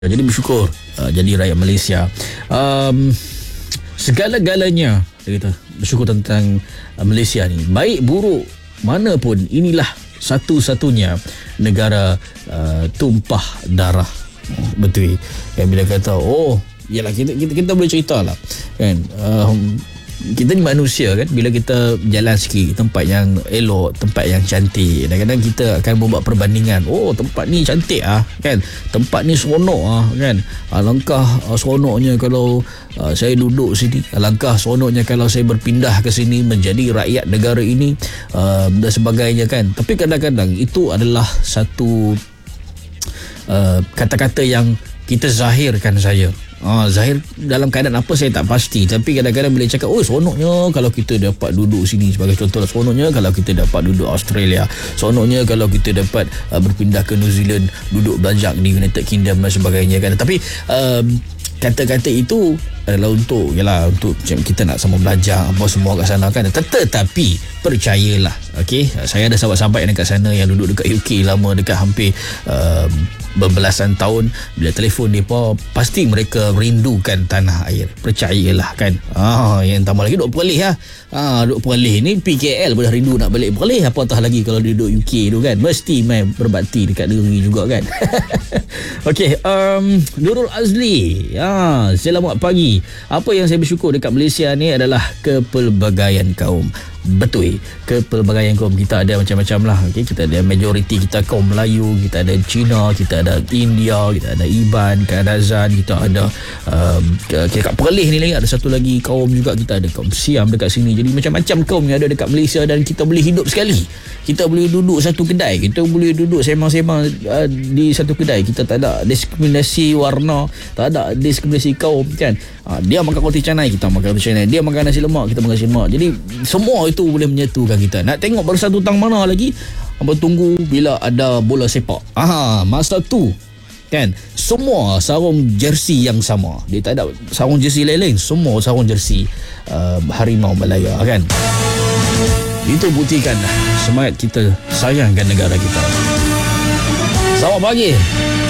Jadi bersyukur jadi rakyat Malaysia. Segala-galanya kita bersyukur tentang Malaysia ni. Baik buruk mana pun, inilah satu-satunya negara tumpah darah. Betul. Kan bila kata yalah kita boleh cerita lah kan, kita ni manusia kan, bila kita jalan sikit tempat yang elok, tempat yang cantik, kadang-kadang kita akan membuat perbandingan. Tempat ni cantik kan, tempat ni seronok kan, alangkah seronoknya kalau saya duduk sini, alangkah seronoknya kalau saya berpindah ke sini menjadi rakyat negara ini dan sebagainya kan. Tapi kadang-kadang itu adalah satu kata-kata yang kita zahirkan saja. Zahir dalam keadaan apa saya tak pasti, tapi kadang-kadang bila cakap seronoknya kalau kita dapat duduk sini, sebagai contoh, seronoknya kalau kita dapat duduk Australia, seronoknya kalau kita dapat berpindah ke New Zealand, duduk belajar di United Kingdom dan sebagainya kan. Tapi kata-kata itu adalah untuk kita nak sama belajar apa semua kat sana kan. Tetapi percayalah, okey, saya ada sahabat-sahabat yang dekat sana yang duduk dekat UK lama, dekat hampir berbelasan tahun. Bila telefon mereka, pasti mereka rindukan tanah air. Percayalah kan. Yang tambah lagi duduk Perlis duduk Perlis ni, PKL pun dah rindu nak balik Perlis, apatah lagi kalau dia duduk UK tu kan. Mesti main berbakti dekat negeri juga kan. Okey, Nurul Azli, selamat pagi. Apa yang saya bersyukur dekat Malaysia ni adalah kepelbagaian kaum. Betul, kepelbagaian kaum kita ada macam-macam lah. Okay? Kita ada majoriti kita kaum Melayu, kita ada Cina, kita ada India, kita ada Iban, Kadazan, kita ada kat Perlis ni lagi ada satu lagi kaum juga, kita ada kaum Siam dekat sini. Jadi macam-macam kaum yang ada dekat Malaysia, dan kita boleh hidup sekali. Kita boleh duduk satu kedai, kita boleh duduk semang-semang di satu kedai. Kita tak ada diskriminasi warna, tak ada diskriminasi kaum kan. Dia makan roti canai, kita makan roti canai. Dia makan nasi lemak, kita makan nasi lemak. Jadi semua itu boleh menyatukan kita. Nak tengok bersatu tang mana lagi? Apa tunggu bila ada bola sepak. Masa tu kan, semua sarung jersey yang sama. Dia tak ada sarung jersey lain-lain, semua sarung jersey Harimau Malaya kan. Itu buktikan semangat kita sayangkan negara kita. Selamat pagi.